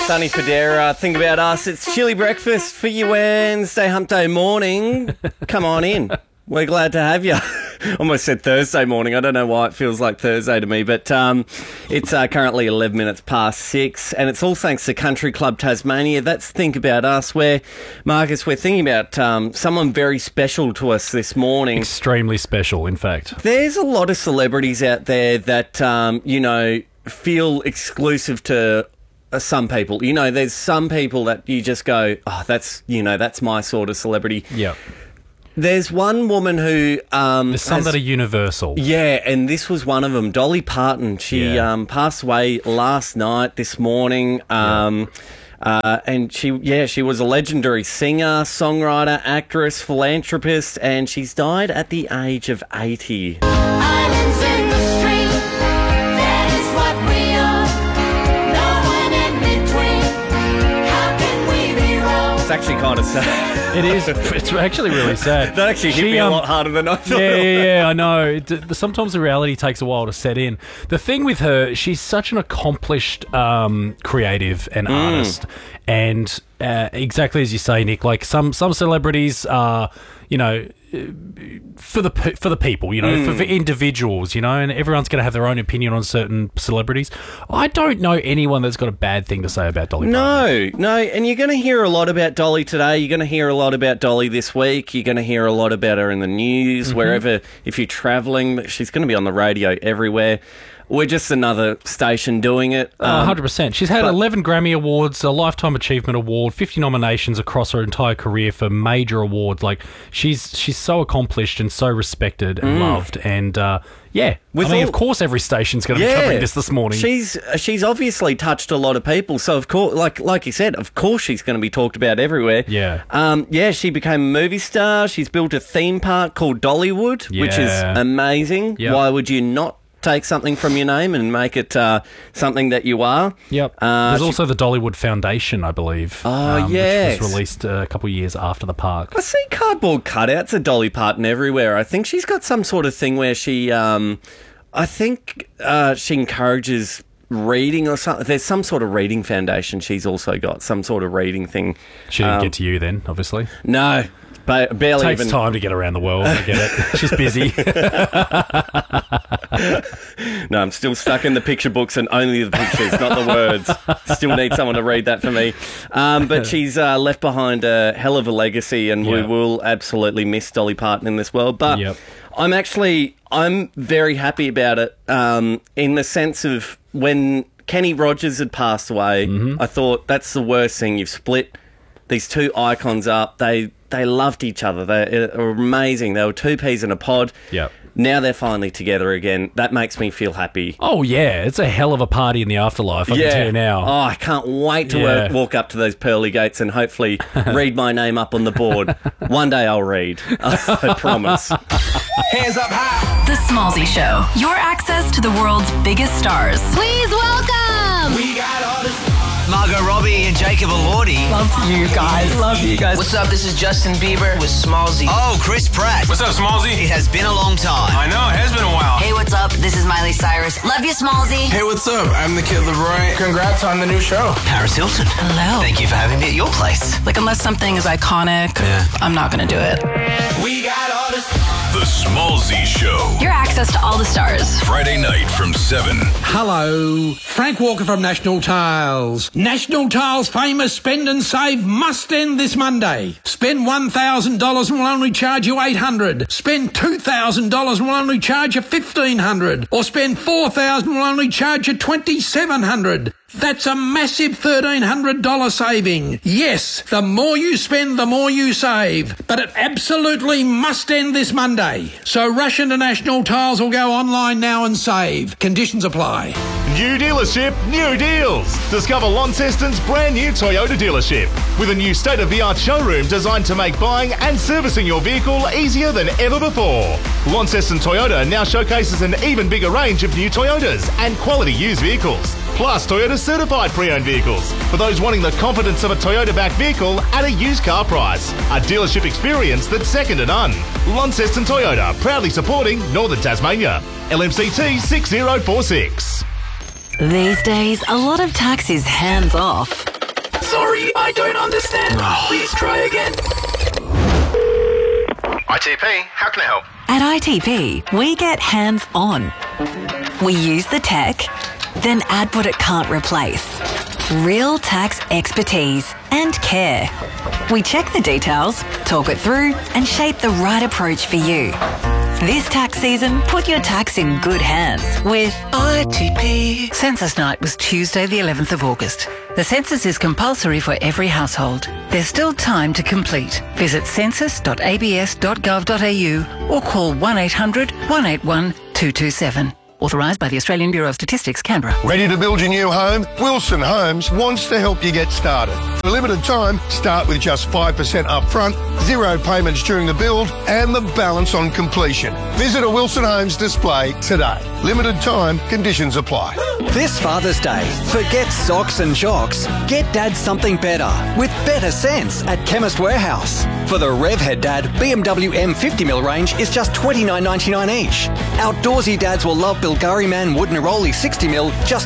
Sonny Fodera. Think about us. It's chilly breakfast for your Wednesday hump day morning. Come on in. We're glad to have you. Almost said Thursday morning. I don't know why it feels like Thursday to me, but it's currently 11 minutes past 6, and it's all thanks to Country Club Tasmania. That's Think About Us, where, Marcus, we're thinking about someone very special to us this morning. Extremely special, in fact. There's a lot of celebrities out there that, feel exclusive to some people. There's some people that you just go, oh, that's my sort of celebrity. Yeah. There's one woman who... There's some that are universal. Yeah, and this was one of them. Dolly Parton. She passed away this morning. And she was a legendary singer, songwriter, actress, philanthropist, and she's died at the age of 80. Islands in the street, that is what we are. No one in between. How can we be wrong? It's actually kind of sad. It is. It's actually really sad. That actually hit me a lot harder than I thought. Yeah, I know. Sometimes the reality takes a while to set in. The thing with her, she's such an accomplished creative and artist. And exactly as you say, Nick, like some celebrities are, for the people, for individuals, and everyone's going to have their own opinion on certain celebrities. I don't know anyone that's got a bad thing to say about Dolly Parton. No, and you're going to hear a lot about Dolly today. You're going to hear a lot about Dolly this week. You're going to hear a lot about her in the news, wherever, if you're travelling. She's going to be on the radio everywhere. We're just another station doing it. 100%. She's had 11 Grammy Awards, a Lifetime Achievement Award, 50 nominations across her entire career for major awards. Like, she's so accomplished and so respected and loved. And, of course every station's going to be covering this morning. She's obviously touched a lot of people. So, of course, like you said, of course she's going to be talked about everywhere. Yeah. She became a movie star. She's built a theme park called Dollywood, which is amazing. Yep. Why would you not take something from your name and make it something that you are? Yep. There's also the Dollywood Foundation, I believe. Oh, yes. Which was released a couple of years after the park. I see cardboard cutouts of Dolly Parton everywhere. I think she's got some sort of thing where she, she encourages reading or something. There's some sort of reading foundation she's also got, some sort of reading thing. She didn't get to you then, obviously. No. Barely takes even time to get around the world. I get it. She's busy. No, I'm still stuck in the picture books and only the pictures, not the words. Still need someone to read that for me. But she's left behind a hell of a legacy, and we will absolutely miss Dolly Parton in this world. But I'm very happy about it in the sense of when Kenny Rogers had passed away, I thought that's the worst thing. You've split these two icons up. They loved each other. They were amazing. They were two peas in a pod. Yep. Now they're finally together again. That makes me feel happy. Oh, yeah. It's a hell of a party in the afterlife, I can tell you now. Oh, I can't wait to walk up to those pearly gates and hopefully read my name up on the board. One day I'll read. I promise. Hands up high. The Smallzy Show. Your access to the world's biggest stars. Please welcome. We got all this. Margot Robbie and Jacob Elordi. Love you guys. What's up? This is Justin Bieber with Smallzy. Oh, Chris Pratt. What's up, Smallzy? It has been a long time. I know, it has been a while. Hey, what's up? This is Miley Cyrus. Love you, Smallzy. Hey, what's up? I'm the Kid Leroy. Congrats on the new show. Paris Hilton. Hello. Thank you for having me at your place. Like, unless something is iconic, I'm not going to do it. We got all this. The Smallzy Show. Your access to all the stars. Friday night from 7. Hello, Frank Walker from National Tiles. National Tiles' famous Spend and Save must end this Monday. Spend $1,000 and we'll only charge you $800. Spend $2,000 and we'll only charge you $1,500. Or spend $4,000 and we'll only charge you $2,700. That's a massive $1,300 saving. Yes, the more you spend, the more you save. But it absolutely must end this Monday. So rush into National Tiles or go online now and save. Conditions apply. New dealership, new deals. Discover Launceston's brand new Toyota dealership with a new state-of-the-art showroom designed to make buying and servicing your vehicle easier than ever before. Launceston Toyota now showcases an even bigger range of new Toyotas and quality used vehicles. Plus Toyota certified pre-owned vehicles for those wanting the confidence of a Toyota-backed vehicle at a used car price. A dealership experience that's second to none. Launceston Toyota, proudly supporting Northern Tasmania. LMCT 6046. These days, a lot of taxis hands off. Sorry, I don't understand. Please try again. ITP, how can I help? At ITP, we get hands-on. We use the tech, then add what it can't replace. Real tax expertise and care. We check the details, talk it through, and shape the right approach for you. This tax season, put your tax in good hands with ITP. Census night was Tuesday the 11th of August. The census is compulsory for every household. There's still time to complete. Visit census.abs.gov.au or call 1800 181 227. Authorised by the Australian Bureau of Statistics, Canberra. Ready to build your new home? Wilson Homes wants to help you get started. For a limited time, start with just 5% up front, 0 payments during the build, and the balance on completion. Visit a Wilson Homes display today. Limited time, conditions apply. This Father's Day, forget socks and jocks. Get Dad something better with better sense at Chemist Warehouse. For the Revhead Dad BMW M50mm range is just $29.99 each. Outdoorsy dads will love Bulgari Man Wood Neroli 60mm, just